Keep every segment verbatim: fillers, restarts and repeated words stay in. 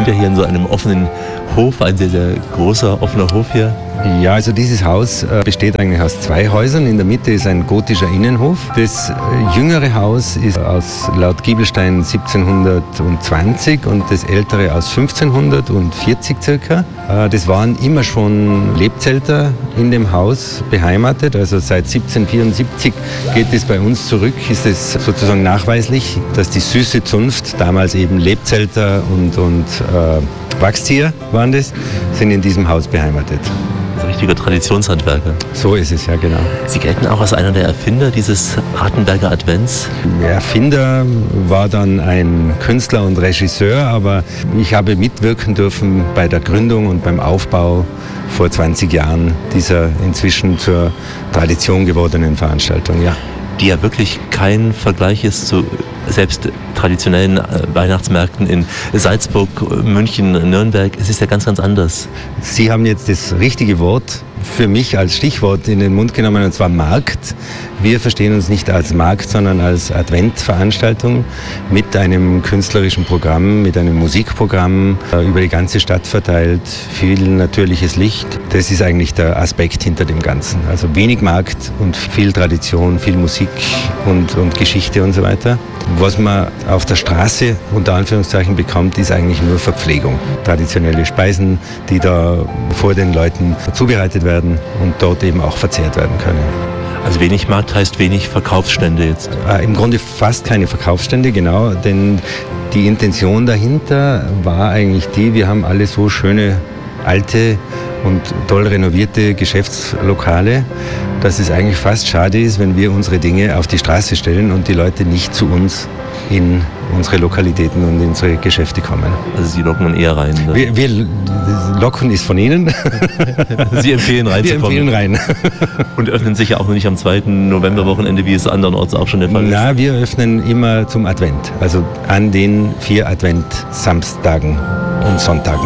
ja hier in so einem offenen Hof, ein sehr, sehr großer offener Hof hier. Ja, also dieses Haus äh, besteht eigentlich aus zwei Häusern. In der Mitte ist ein gotischer Innenhof. Das äh, jüngere Haus ist aus laut Giebelstein siebzehnhundertzwanzig und das ältere aus fünfzehnhundertvierzig circa. Äh, das waren immer schon Lebzelter in dem Haus beheimatet. Also seit siebzehnhundertvierundsiebzig geht es bei uns zurück, ist es sozusagen nachweislich, dass die Süße Zunft, damals eben Lebzelter und, und äh, Wachszieher waren das, sind in diesem Haus beheimatet. Richtiger Traditionshandwerker. So ist es, ja, genau. Sie gelten auch als einer der Erfinder dieses Rattenberger Advents? Der Erfinder war dann ein Künstler und Regisseur, aber ich habe mitwirken dürfen bei der Gründung und beim Aufbau vor zwanzig Jahren dieser inzwischen zur Tradition gewordenen Veranstaltung, ja. Die ja wirklich kein Vergleich ist zu selbst traditionellen Weihnachtsmärkten in Salzburg, München, Nürnberg. Es ist ja ganz, ganz anders. Sie haben jetzt das richtige Wort für mich als Stichwort in den Mund genommen, und zwar Markt. Wir verstehen uns nicht als Markt, sondern als Adventveranstaltung mit einem künstlerischen Programm, mit einem Musikprogramm, äh, über die ganze Stadt verteilt, viel natürliches Licht. Das ist eigentlich der Aspekt hinter dem Ganzen. Also wenig Markt und viel Tradition, viel Musik und, und Geschichte und so weiter. Was man auf der Straße unter Anführungszeichen bekommt, ist eigentlich nur Verpflegung. Traditionelle Speisen, die da vor den Leuten zubereitet werden und dort eben auch verzehrt werden können. Also wenig Markt heißt wenig Verkaufsstände jetzt? Äh, Im Grunde fast keine Verkaufsstände, genau, denn die Intention dahinter war eigentlich die, wir haben alle so schöne alte und toll renovierte Geschäftslokale, dass es eigentlich fast schade ist, wenn wir unsere Dinge auf die Straße stellen und die Leute nicht zu uns in unsere Lokalitäten und in unsere Geschäfte kommen. Also Sie locken dann eher rein? Ne? Wir, wir locken ist von Ihnen. Sie empfehlen reinzukommen? Wir empfehlen rein. Und öffnen sich ja auch noch nicht am zweiten Novemberwochenende, wie es andernorts auch schon der Fall ist? Na, wir öffnen immer zum Advent, also an den vier Advent-Samstagen und Sonntagen.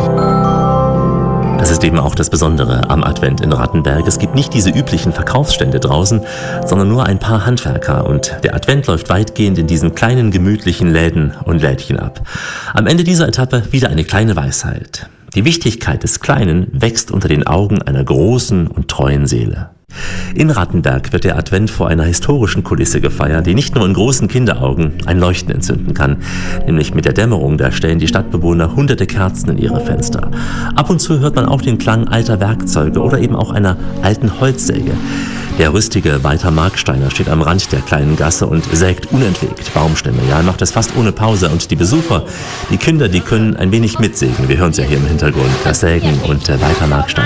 Das ist eben auch das Besondere am Advent in Rattenberg. Es gibt nicht diese üblichen Verkaufsstände draußen, sondern nur ein paar Handwerker. Und der Advent läuft weitgehend in diesen kleinen, gemütlichen Läden und Lädchen ab. Am Ende dieser Etappe wieder eine kleine Weisheit. Die Wichtigkeit des Kleinen wächst unter den Augen einer großen und treuen Seele. In Rattenberg wird der Advent vor einer historischen Kulisse gefeiert, die nicht nur in großen Kinderaugen ein Leuchten entzünden kann. Nämlich mit der Dämmerung, da stellen die Stadtbewohner hunderte Kerzen in ihre Fenster. Ab und zu hört man auch den Klang alter Werkzeuge oder eben auch einer alten Holzsäge. Der rüstige Walter Marksteiner steht am Rand der kleinen Gasse und sägt unentwegt Baumstämme. Ja, er macht das fast ohne Pause. Und die Besucher, die Kinder, die können ein wenig mitsägen. Wir hören es ja hier im Hintergrund. Das Sägen und äh, Walter Marksteiner.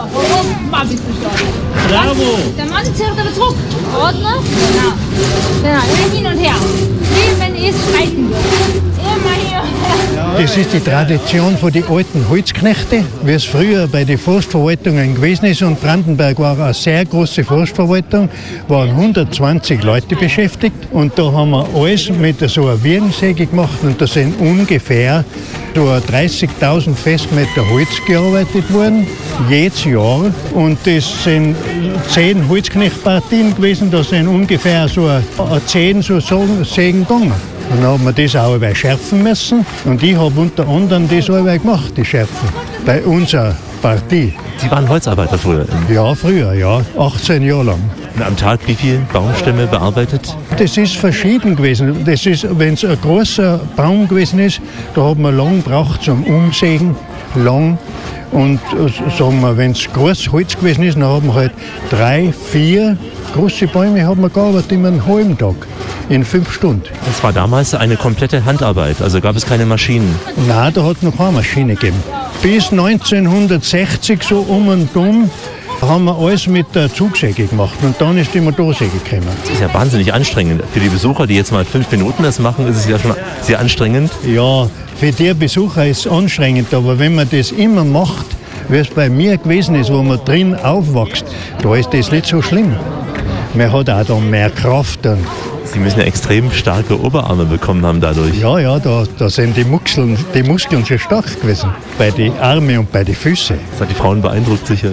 Bravo! Der Mann zählt aber zurück. Ordner? Genau. Genau, hin und her. Wie wenn es streiten wird. Immer hier und her. Das ist die Tradition von den alten Holzknechte, wie es früher bei den Forstverwaltungen gewesen ist. Und Brandenberg war eine sehr große Forstverwaltung, waren hundertzwanzig Leute beschäftigt. Und da haben wir alles mit so einer Wirrensäge gemacht. Und da sind ungefähr so dreißigtausend Festmeter Holz gearbeitet worden, jedes Jahr. Und das sind zehn Holzknechtpartien gewesen, da sind ungefähr so zehn so Sägen gegangen. Und dann haben wir das auch schärfen müssen. Und ich habe unter anderem das Arbeit gemacht, die Schärfen, bei unserer Partie. Sie waren Holzarbeiter früher? Ja, früher, ja. achtzehn Jahre lang. Und am Tag wie viele Baumstämme bearbeitet? Das ist verschieden gewesen. Das ist, wenn es ein großer Baum gewesen ist, da hat man lang gebraucht zum Umsägen, lang. Und sagen wir, wenn es großes Holz gewesen ist, dann haben wir halt drei, vier große Bäume haben wir gearbeitet immer einen halben Tag, in fünf Stunden. Das war damals eine komplette Handarbeit, also gab es keine Maschinen? Nein, da hat es noch keine Maschine gegeben. Bis neunzehnhundertsechzig so um und um haben wir alles mit der Zugsäge gemacht und dann ist die Motorsäge gekommen. Das ist ja wahnsinnig anstrengend. Für die Besucher, die jetzt mal fünf Minuten das machen, ist es ja schon sehr anstrengend. Ja, für die Besucher ist es anstrengend, aber wenn man das immer macht, wie es bei mir gewesen ist, wo man drin aufwächst, da ist das nicht so schlimm. Man hat auch dann mehr Kraft. Dann. Sie müssen ja extrem starke Oberarme bekommen haben dadurch. Ja, ja, da, da sind die Muskeln, die Muskeln schon stark gewesen, bei den Armen und bei den Füßen. Das hat die Frauen beeindruckt sicher.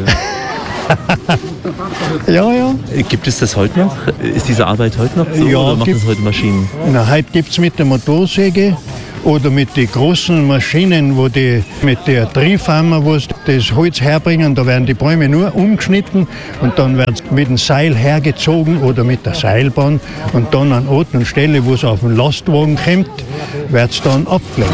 Ja, ja. Gibt es das heute noch? Ist diese Arbeit heute noch so, ja, oder macht gibt, das heute Maschinen? Na, heute gibt es mit der Motorsäge Oder mit den großen Maschinen, wo die mit der Triebhammer, wo sie das Holz herbringen, da werden die Bäume nur umgeschnitten und dann werden sie mit dem Seil hergezogen oder mit der Seilbahn und dann an Ort und Stelle, wo es auf den Lastwagen kommt, wird es dann abgelegt.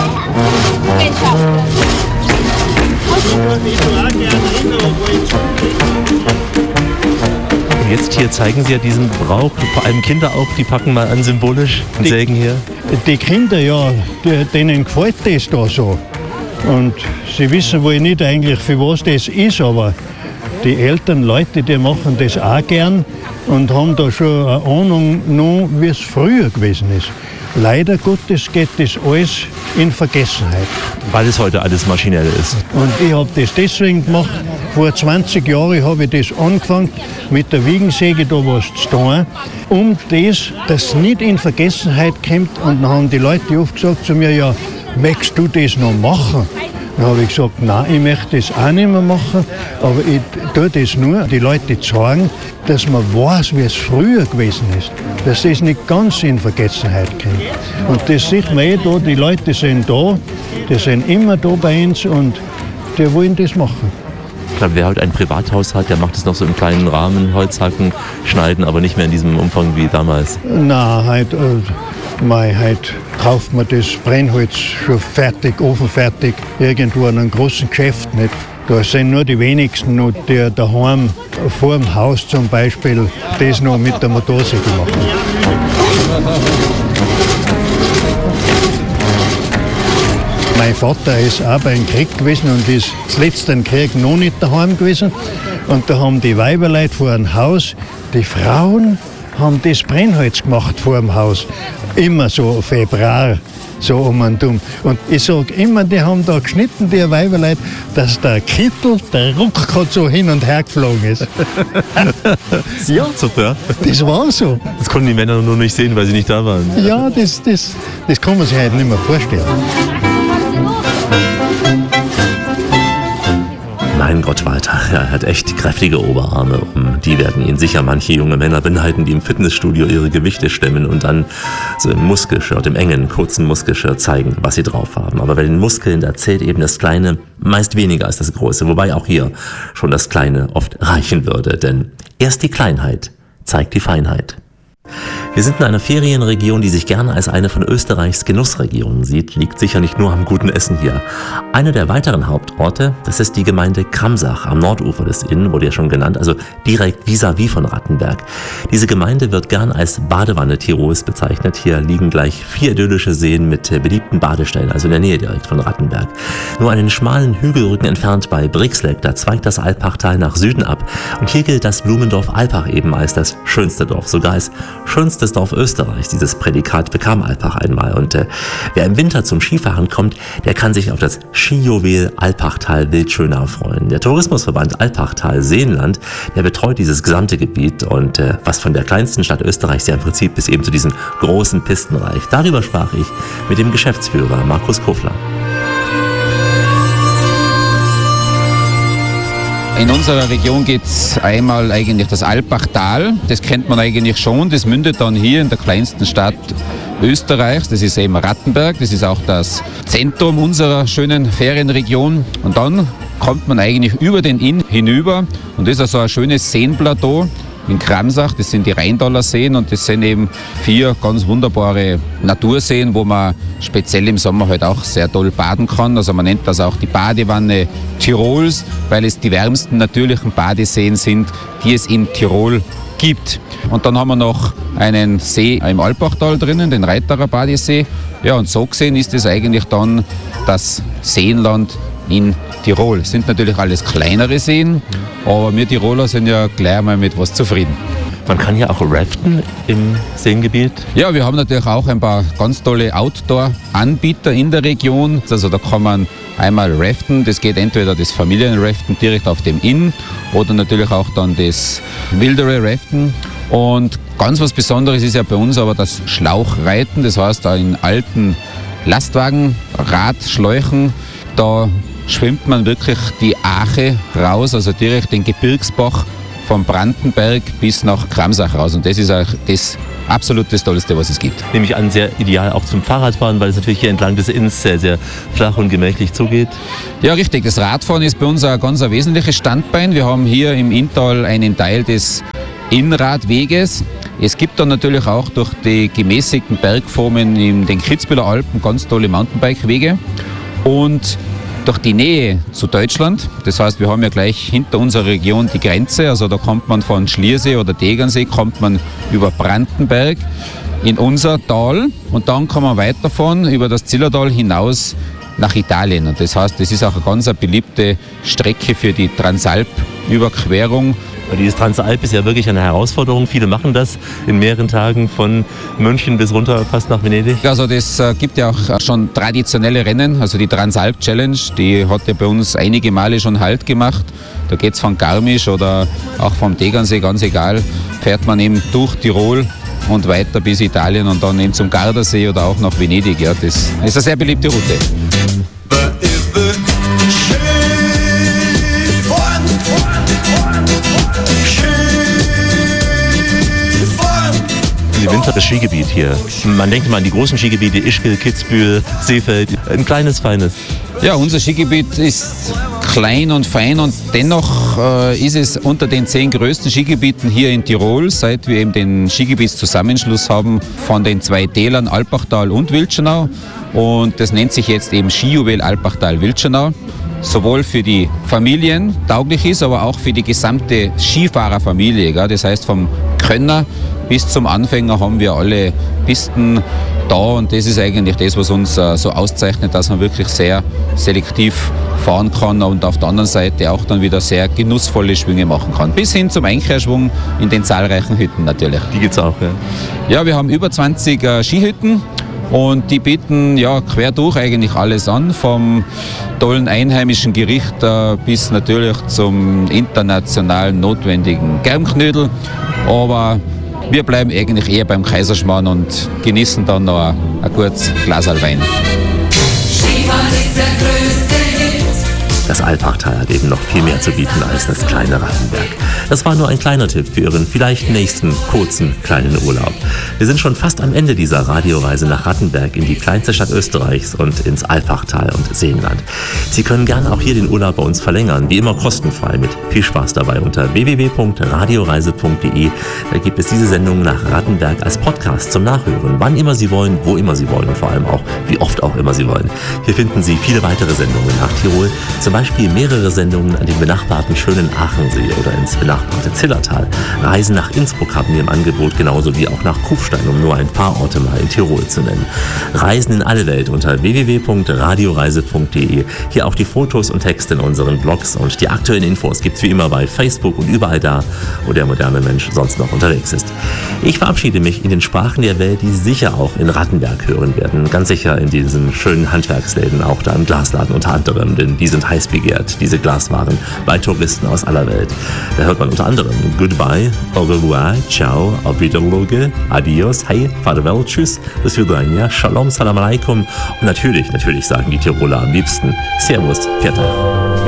Jetzt hier zeigen Sie ja diesen Brauch, vor allem Kinder auch, die packen mal an symbolisch und die, sägen hier. Die Kinder, ja, die, denen gefällt das da so. Und sie wissen wohl nicht eigentlich, für was das ist, aber die älteren Leute, die machen das auch gern und haben da schon eine Ahnung noch, wie es früher gewesen ist. Leider Gottes geht das alles in Vergessenheit. Weil es heute alles maschinell ist. Und ich habe das deswegen gemacht. Vor zwanzig Jahren habe ich das angefangen, mit der Wiegensäge da was zu tun, um das, dass es nicht in Vergessenheit kommt. Und dann haben die Leute oft gesagt zu mir, ja, möchtest du das noch machen? Dann habe ich gesagt, nein, ich möchte das auch nicht mehr machen, aber ich tue das nur, die Leute zeigen, dass man weiß, wie es früher gewesen ist, dass das nicht ganz in Vergessenheit kommt. Und das sieht man eh da, die Leute sind da, die sind immer da bei uns und die wollen das machen. Ich glaube, wer heute ein Privathaus hat, der macht es noch so im kleinen Rahmen, Holzhacken, schneiden, aber nicht mehr in diesem Umfang wie damals. Nein, heute, äh, mei, heute kauft man das Brennholz schon fertig, ofenfertig, irgendwo an einem großen Geschäft. Nicht? Da sind nur die wenigsten, noch die daheim vor dem Haus zum Beispiel, das noch mit der Motorsäge machen. Mein Vater ist auch beim Krieg gewesen und ist das letzte Krieg noch nicht daheim gewesen. Und da haben die Weiberleute vor dem Haus, die Frauen haben das Brennholz gemacht vor dem Haus. Immer so Februar, so um und um. Und ich sage immer, die haben da geschnitten, die Weiberleute, dass der Kittel, der Ruck gerade so hin und her geflogen ist. Ja, super. Das war so. Das konnten die Männer nur nicht sehen, weil sie nicht da waren. Ja, das, das, das kann man sich halt nicht mehr vorstellen. Mein Gott, Walter, er hat echt kräftige Oberarme. Um die werden ihn sicher manche junge Männer beneiden, die im Fitnessstudio ihre Gewichte stemmen und dann so im Muskelshirt, im engen, kurzen Muskelshirt zeigen, was sie drauf haben. Aber bei den Muskeln, da zählt eben das Kleine meist weniger als das Große. Wobei auch hier schon das Kleine oft reichen würde. Denn erst die Kleinheit zeigt die Feinheit. Wir sind in einer Ferienregion, die sich gerne als eine von Österreichs Genussregionen sieht, liegt sicher nicht nur am guten Essen hier. Einer der weiteren Hauptorte, das ist die Gemeinde Kramsach am Nordufer des Inn, wurde ja schon genannt, also direkt vis-à-vis von Rattenberg. Diese Gemeinde wird gern als Badewanne Tirols bezeichnet. Hier liegen gleich vier idyllische Seen mit beliebten Badestellen, also in der Nähe direkt von Rattenberg. Nur einen schmalen Hügelrücken entfernt bei Brixleck, da zweigt das Alpachtal nach Süden ab. Und hier gilt das Blumendorf Alpach eben als das schönste Dorf, sogar als schönstes Dorf Österreichs. Dieses Prädikat bekam Alpach einmal. Und äh, wer im Winter zum Skifahren kommt, der kann sich auf das Skijuwel Alpachtal Wildschönau freuen. Der Tourismusverband Alpachtal Seenland, der betreut dieses gesamte Gebiet und äh, was von der kleinsten Stadt Österreichs ja im Prinzip bis eben zu diesen großen Pisten reicht. Darüber sprach ich mit dem Geschäftsführer Markus Kofler. In unserer Region gibt es einmal eigentlich das Alpachtal, das kennt man eigentlich schon, das mündet dann hier in der kleinsten Stadt Österreichs, das ist eben Rattenberg, das ist auch das Zentrum unserer schönen Ferienregion und dann kommt man eigentlich über den Inn hinüber und das ist also ein schönes Seenplateau in Kramsach, das sind die Rheindaler Seen und das sind eben vier ganz wunderbare Naturseen, wo man speziell im Sommer halt auch sehr toll baden kann. Also man nennt das auch die Badewanne Tirols, weil es die wärmsten natürlichen Badeseen sind, die es in Tirol gibt. Und dann haben wir noch einen See im Alpachtal drinnen, den Reiterer Badesee. Ja, und so gesehen ist es eigentlich dann das Seenland in Tirol. Es sind natürlich alles kleinere Seen, aber wir Tiroler sind ja gleich mal mit was zufrieden. Man kann ja auch raften im Seengebiet. Ja, wir haben natürlich auch ein paar ganz tolle Outdoor-Anbieter in der Region. Also da kann man einmal raften, das geht entweder das Familienraften direkt auf dem Inn oder natürlich auch dann das wildere Raften. Und ganz was Besonderes ist ja bei uns aber das Schlauchreiten, das heißt da in alten Lastwagen, Radschläuchen, da schwimmt man wirklich die Ache raus, also direkt den Gebirgsbach von Brandenberg bis nach Kramsach raus. Und das ist auch das absolut das Tollste, was es gibt. Nehme ich an, sehr ideal auch zum Fahrradfahren, weil es natürlich hier entlang des Inns sehr, sehr flach und gemächlich zugeht. Ja, richtig. Das Radfahren ist bei uns ein ganz ein wesentliches Standbein. Wir haben hier im Inntal einen Teil des Innradweges. Es gibt dann natürlich auch durch die gemäßigten Bergformen in den Kitzbüheler Alpen ganz tolle Mountainbike-Wege. Und durch die Nähe zu Deutschland, das heißt, wir haben ja gleich hinter unserer Region die Grenze, also da kommt man von Schliersee oder Tegernsee, kommt man über Brandenberg in unser Tal und dann kann man weiterfahren über das Zillertal hinaus nach Italien. Und das heißt, das ist auch eine ganz beliebte Strecke für die Transalp-Überquerung. Dieses Transalp ist ja wirklich eine Herausforderung. Viele machen das in mehreren Tagen von München bis runter fast nach Venedig. Also das äh, gibt ja auch schon traditionelle Rennen. Also die Transalp Challenge, die hat ja bei uns einige Male schon Halt gemacht. Da geht es von Garmisch oder auch vom Tegernsee, ganz egal, fährt man eben durch Tirol und weiter bis Italien und dann eben zum Gardasee oder auch nach Venedig. Ja, das ist eine sehr beliebte Route. Die Winter das Skigebiet hier. Man denkt mal an die großen Skigebiete, Ischgl, Kitzbühel, Seefeld, ein kleines, feines. Ja, unser Skigebiet ist klein und fein und dennoch äh, ist es unter den zehn größten Skigebieten hier in Tirol, seit wir eben den Skigebietszusammenschluss haben von den zwei Tälern Alpachtal und Wildschenau. Und das nennt sich jetzt eben Skijuwel Alpachtal-Wildschenau. Sowohl für die Familien tauglich ist, aber auch für die gesamte Skifahrerfamilie. Gell? Das heißt, vom Könner bis zum Anfänger haben wir alle Pisten da und das ist eigentlich das, was uns äh, so auszeichnet, dass man wirklich sehr selektiv fahren kann und auf der anderen Seite auch dann wieder sehr genussvolle Schwünge machen kann. Bis hin zum Einkehrschwung in den zahlreichen Hütten natürlich. Die gibt's auch, ja? Ja, wir haben über zwanzig äh, Skihütten. Und die bieten ja quer durch eigentlich alles an, vom tollen einheimischen Gericht äh, bis natürlich zum internationalen notwendigen Germknödel. Aber wir bleiben eigentlich eher beim Kaiserschmarrn und genießen dann noch ein, ein gutes Glaserl Wein. Skifahren ist der größte Hit. Das Alpachtal hat eben noch viel mehr zu bieten als das kleine Rattenberg. Das war nur ein kleiner Tipp für Ihren vielleicht nächsten kurzen kleinen Urlaub. Wir sind schon fast am Ende dieser Radioreise nach Rattenberg in die kleinste Stadt Österreichs und ins Alpachtal und Seenland. Sie können gerne auch hier den Urlaub bei uns verlängern, wie immer kostenfrei, mit viel Spaß dabei unter w w w punkt radioreise punkt d e. Da gibt es diese Sendung nach Rattenberg als Podcast zum Nachhören, wann immer Sie wollen, wo immer Sie wollen und vor allem auch, wie oft auch immer Sie wollen. Hier finden Sie viele weitere Sendungen nach Tirol, zum Beispiel mehrere Sendungen an den benachbarten schönen Aachensee oder ins benachbarte Zillertal. Reisen nach Innsbruck haben wir im Angebot, genauso wie auch nach Kufstein, um nur ein paar Orte mal in Tirol zu nennen. Reisen in alle Welt unter w w w punkt radioreise punkt d e. Hier auch die Fotos und Texte in unseren Blogs und die aktuellen Infos gibt's wie immer bei Facebook und überall da, wo der moderne Mensch sonst noch unterwegs ist. Ich verabschiede mich in den Sprachen der Welt, die Sie sicher auch in Rattenberg hören werden. Ganz sicher in diesen schönen Handwerksläden, auch da im Glasladen unter anderem, denn die sind heiß begehrt, diese Glaswaren, bei Touristen aus aller Welt. Da hört man unter anderem Goodbye, au revoir, ciao, auf Wiedersehen, adios, hey, farewell, tschüss, bis vidania, shalom, salam alaikum und natürlich, natürlich sagen die Tiroler am liebsten Servus, Viert euch.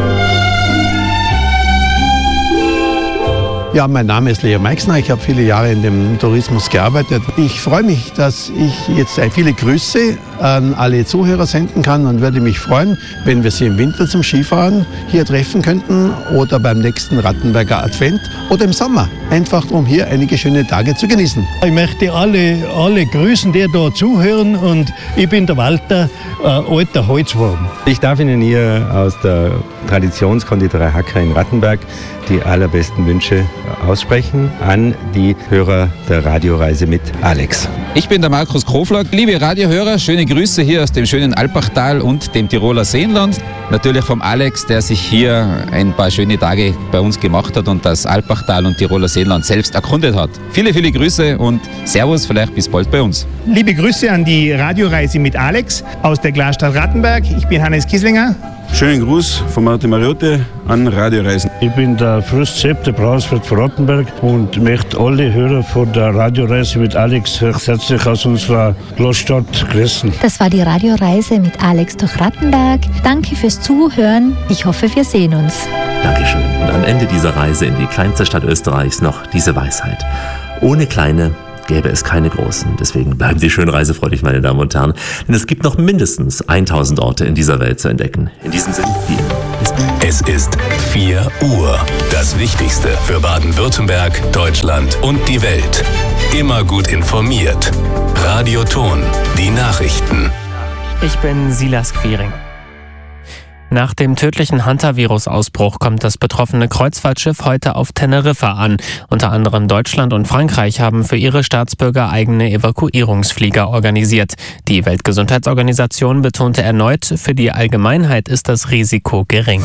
Ja, mein Name ist Leo Meixner. Ich habe viele Jahre in dem Tourismus gearbeitet. Ich freue mich, dass ich jetzt viele Grüße an alle Zuhörer senden kann und würde mich freuen, wenn wir Sie im Winter zum Skifahren hier treffen könnten oder beim nächsten Rattenberger Advent oder im Sommer, einfach um hier einige schöne Tage zu genießen. Ich möchte alle, alle grüßen, die da zuhören und ich bin der Walter, äh, alter Holzwurm. Ich darf Ihnen hier aus der Traditionskonditorei Hacker in Rattenberg die allerbesten Wünsche aussprechen an die Hörer der Radioreise mit Alex. Ich bin der Markus Krofler. Liebe Radiohörer, schöne Grüße hier aus dem schönen Alpachtal und dem Tiroler Seenland. Natürlich vom Alex, der sich hier ein paar schöne Tage bei uns gemacht hat und das Alpachtal und Tiroler Seenland selbst erkundet hat. Viele, viele Grüße und Servus, vielleicht bis bald bei uns. Liebe Grüße an die Radioreise mit Alex aus der Glasstadt Rattenberg. Ich bin Hannes Kieslinger. Schönen Gruß von Martin Mariotte an Radioreisen. Ich bin der Fürst Sepp, der Braunschweig von Rattenberg und möchte alle Hörer von der Radioreise mit Alex recht herzlich aus unserer Glasstadt grüßen. Das war die Radioreise mit Alex durch Rattenberg. Danke fürs Zuhören. Ich hoffe, wir sehen uns. Dankeschön. Und am Ende dieser Reise in die kleinste Stadt Österreichs noch diese Weisheit. Ohne kleine gäbe es keine großen. Deswegen bleiben Sie schön reisefreudig, meine Damen und Herren. Denn es gibt noch mindestens tausend Orte in dieser Welt zu entdecken. In diesem Sinne, wie immer. Bis bald. Es ist vier Uhr. Das Wichtigste für Baden-Württemberg, Deutschland und die Welt. Immer gut informiert. Radio Ton, die Nachrichten. Ich bin Silas Quiring. Nach dem tödlichen Hantavirus-Ausbruch kommt das betroffene Kreuzfahrtschiff heute auf Teneriffa an. Unter anderem Deutschland und Frankreich haben für ihre Staatsbürger eigene Evakuierungsflieger organisiert. Die Weltgesundheitsorganisation betonte erneut, für die Allgemeinheit ist das Risiko gering.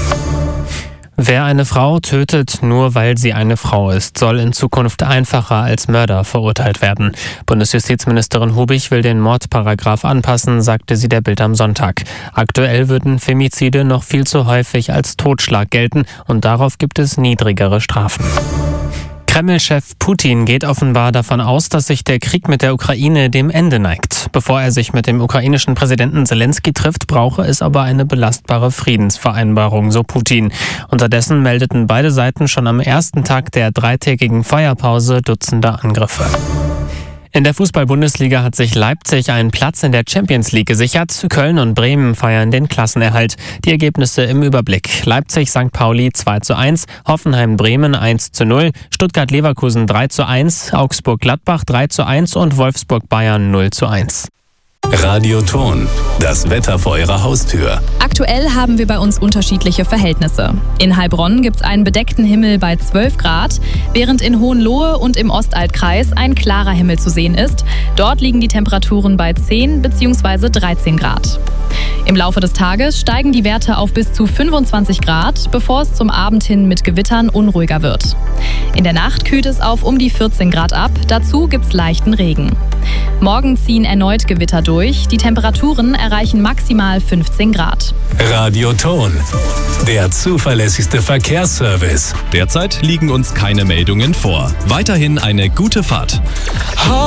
Wer eine Frau tötet, nur weil sie eine Frau ist, soll in Zukunft einfacher als Mörder verurteilt werden. Bundesjustizministerin Hubich will den Mordparagraph anpassen, sagte sie der Bild am Sonntag. Aktuell würden Femizide noch viel zu häufig als Totschlag gelten und darauf gibt es niedrigere Strafen. Kreml-Chef Putin geht offenbar davon aus, dass sich der Krieg mit der Ukraine dem Ende neigt. Bevor er sich mit dem ukrainischen Präsidenten Zelensky trifft, brauche es aber eine belastbare Friedensvereinbarung, so Putin. Unterdessen meldeten beide Seiten schon am ersten Tag der dreitägigen Feuerpause Dutzende Angriffe. In der Fußball-Bundesliga hat sich Leipzig einen Platz in der Champions League gesichert. Köln und Bremen feiern den Klassenerhalt. Die Ergebnisse im Überblick. Leipzig Sankt Pauli zwei zu eins, Hoffenheim-Bremen eins zu null, Stuttgart-Leverkusen drei zu eins, Augsburg-Gladbach drei zu eins und Wolfsburg-Bayern null zu eins. Radio Ton, das Wetter vor Ihrer Haustür. Aktuell haben wir bei uns unterschiedliche Verhältnisse. In Heilbronn gibt es einen bedeckten Himmel bei zwölf Grad, während in Hohenlohe und im Ostaltkreis ein klarer Himmel zu sehen ist. Dort liegen die Temperaturen bei zehn bzw. dreizehn Grad. Im Laufe des Tages steigen die Werte auf bis zu fünfundzwanzig Grad, bevor es zum Abend hin mit Gewittern unruhiger wird. In der Nacht kühlt es auf um die vierzehn Grad ab, dazu gibt's leichten Regen. Morgen ziehen erneut Gewitter durch, die Temperaturen erreichen maximal fünfzehn Grad. Radio Ton, der zuverlässigste Verkehrsservice. Derzeit liegen uns keine Meldungen vor. Weiterhin eine gute Fahrt.